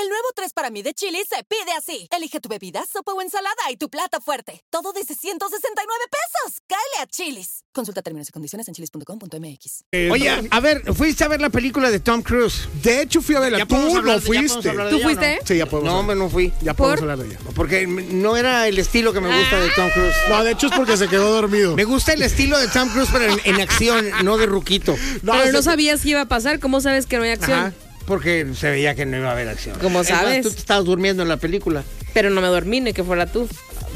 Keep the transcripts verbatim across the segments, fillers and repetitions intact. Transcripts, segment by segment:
El nuevo tres para mí de Chili's se pide así. Elige tu bebida, sopa o ensalada y tu plato fuerte. Todo desde ciento sesenta y nueve pesos. Cáele a Chili's. Consulta términos y condiciones en chilis punto com punto m x. Eh, Oye, a ver, fuiste a ver la película de Tom Cruise. De hecho, fui a verla. Ya Tú podemos hablar no de- ya podemos fuiste. hablar de ¿Tú ella, ¿o fuiste? no? Sí, ya podemos No, hablar. me no fui. Ya podemos hablar de ella. Porque no era el estilo que me gusta de Tom Cruise. No, de hecho es porque se quedó dormido. Me gusta el estilo de Tom Cruise, pero en, en acción, no de ruquito. No, Pero se- no sabías qué iba a pasar. ¿Cómo sabes que no hay acción? Ajá, porque se veía que no iba a haber acción. ¿Cómo Es más, sabes? tú te estabas durmiendo en la película. Pero no me dormí, ni que fuera tú.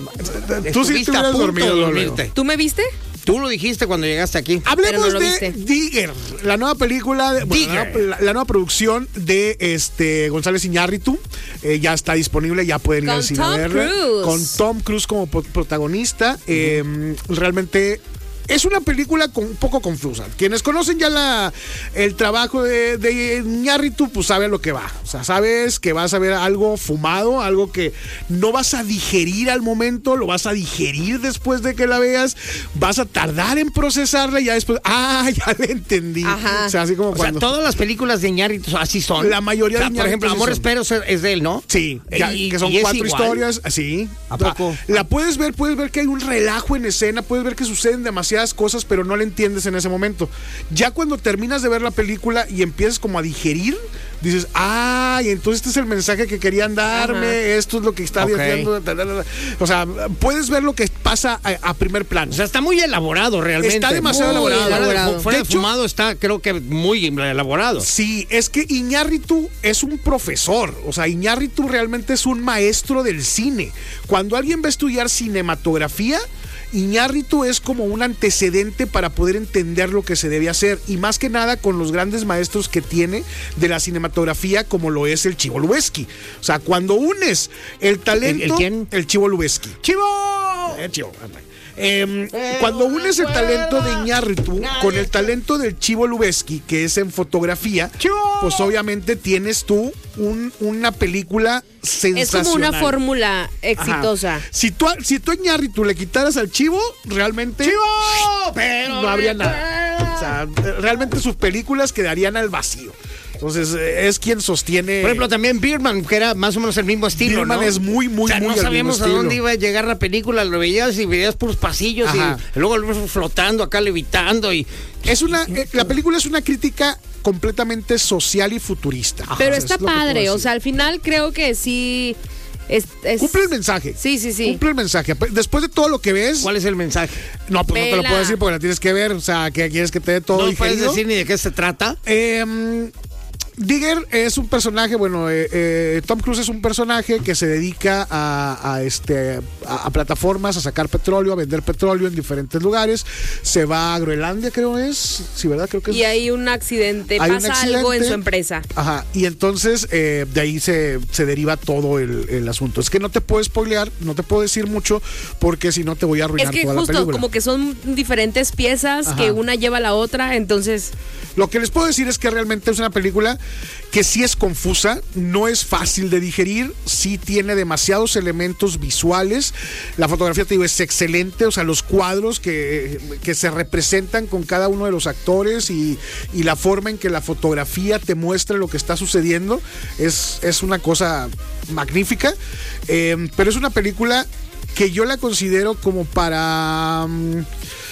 Tú sí Estuviste te a hubieras punto dormido, de Lolo. dormirte. ¿Tú me viste? Tú lo dijiste cuando llegaste aquí. Hablemos Pero no lo de viste. Digger, la nueva película, de, bueno, la, Digger. nueva- la- la nueva producción de este González Iñárritu. Eh, ya está disponible, ya pueden ir Con al cine a Tom verla. Cruise. Con Tom Cruise como pro- protagonista. Eh, realmente es una película con, un poco confusa. Quienes conocen ya la, el trabajo de, de Iñárritu, pues saben lo que va. O sea, sabes que vas a ver algo fumado, algo que no vas a digerir al momento, lo vas a digerir después de que la veas, vas a tardar en procesarla y ya después, ah, ya le entendí. Ajá. O sea, así como O sea, cuando... todas las películas de Iñárritu así son. La mayoría O sea, de por ejemplo, Iñárritu Amores sí son. Perros es de él, ¿no? Sí, ya, Y- que son y es cuatro igual. historias, sí. ¿A poco? La, la puedes ver, puedes ver que hay un relajo en escena, puedes ver que suceden demasiadas cosas, pero no le entiendes en ese momento. Ya cuando terminas de ver la película y empiezas como a digerir, dices, ah, y entonces este es el mensaje que querían darme, Ajá. esto es lo que está Ok. diciendo. ta, ta, ta. O sea, puedes ver lo que pasa a, a primer plano. O sea, está muy elaborado realmente. Está demasiado Muy elaborado. Fuera de, elaborado. fuera De de hecho- fumado está, creo que muy elaborado. Sí, es que Iñárritu es un profesor, o sea, Iñárritu realmente es un maestro del cine. Cuando alguien va a estudiar cinematografía, Iñárritu es como un antecedente para poder entender lo que se debe hacer, y más que nada con los grandes maestros que tiene de la cinematografía, como lo es el Chivo Lubeski. O sea, cuando unes el talento... ¿El- el quién? El Chivo Lubeski. ¡Chivo! Eh, Chivo, anda. Em, cuando unes el talento de Iñárritu con el talento del Chivo Lubeski, que es en fotografía, pues obviamente tienes tú un- una película Es sensacional. como una fórmula Ajá. exitosa. Si tú, a- si tú a Iñárritu le quitaras al Chivo, realmente ¡Chivo! Pero no habría nada. O sea, realmente sus películas quedarían al vacío. Entonces, eh, es quien sostiene... Por ejemplo, también Birdman, que era más o menos el mismo estilo, Birdman ¿no? es muy, muy, o sea, muy no al sabíamos mismo a dónde estilo. iba a llegar la película, lo veías y veías puros pasillos Ajá. y luego lo ves flotando acá, levitando y... Es una, eh, la película es una crítica completamente social y futurista. Pero O sea, está es lo que puedo padre. O decir. sea, al final creo que sí. Es, es- Cumple el mensaje. Sí, sí, sí. Cumple el mensaje. Después de todo lo que ves. ¿Cuál es el mensaje? No, pues no te lo Vela. puedo decir porque la tienes que ver. O sea, que quieres que te dé todo No puedes digerido. decir ni de qué se trata. Eh, Digger es un personaje, bueno, eh, eh, Tom Cruise es un personaje que se dedica a, a, este, a, a plataformas, a sacar petróleo, a vender petróleo en diferentes lugares. Se va a Groenlandia, creo es. Sí, ¿verdad? Creo que es. Y hay un accidente, Hay un pasa algo en accidente. su empresa. Ajá, y entonces eh, de ahí se, se deriva todo el, el asunto. Es que no te puedo spoilear, no te puedo decir mucho, porque si no te voy a arruinar Es que toda la justo película. como que son diferentes piezas Ajá. que una lleva a la otra, entonces Lo que les puedo decir es que realmente es una película que sí es confusa, no es fácil de digerir, sí tiene demasiados elementos visuales. La fotografía, te digo, es excelente, o sea, los cuadros que, que se representan con cada uno de los actores y, y la forma en que la fotografía te muestra lo que está sucediendo es, es una cosa magnífica. Eh, pero es una película que yo la considero como para... um,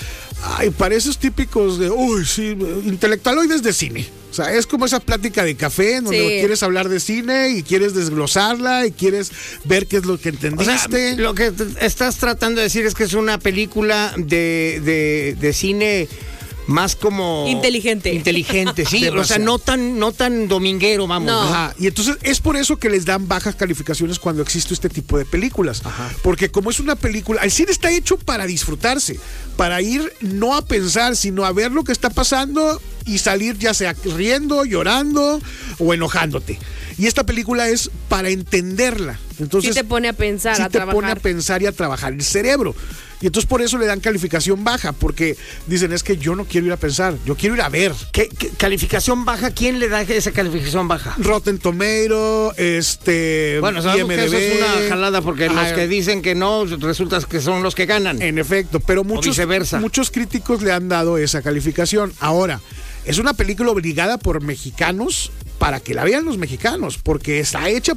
Ay, para esos típicos de, uy, sí, intelectualoides de cine. O sea, es como esa plática de café en donde Sí. quieres hablar de cine y quieres desglosarla y quieres ver qué es lo que O sea, entendiste. lo que t- estás tratando de decir es que es una película de, de, de cine más como... Inteligente. Inteligente, sí. O sea, Demasiado. no tan, no tan dominguero, vamos. No. Ajá, y entonces es por eso que les dan bajas calificaciones cuando existe este tipo de películas. Ajá. Porque como es una película, el cine está hecho para disfrutarse, para ir no a pensar, sino a ver lo que está pasando y salir ya sea riendo, llorando o enojándote. Y esta película es para entenderla. Entonces, sí te pone a pensar, sí a te trabajar. pone a pensar y a trabajar el cerebro. Y entonces por eso le dan calificación baja, porque dicen, es que yo no quiero ir a pensar, yo quiero ir a ver. ¿Qué, qué calificación baja? ¿Quién le da esa calificación baja? Rotten Tomato, este, Bueno, sabemos que I M D B. eso es una jalada porque los Ah, que dicen que no, resulta que son los que ganan. En efecto, pero muchos, viceversa. muchos críticos le han dado esa calificación. Ahora, es una película obligada por mexicanos para que la vean los mexicanos, porque está hecha